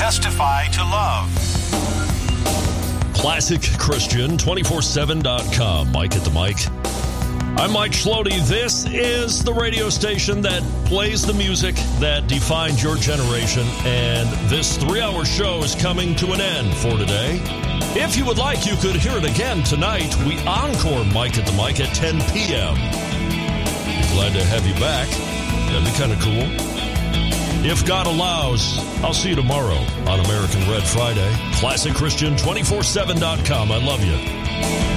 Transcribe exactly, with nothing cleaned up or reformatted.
Testify to love. Classic Christian two forty-seven dot com. Mike at the mic. I'm Mike Schlody. This is the radio station that plays the music that defined your generation, and this three-hour show is coming to an end for today. If you would like, you could hear it again tonight. We encore Mike at the mic at ten p.m. Be glad to have you back. That'd be kind of cool. If God allows, I'll see you tomorrow on American Red Friday. Classic Christian two forty-seven dot com. I love you.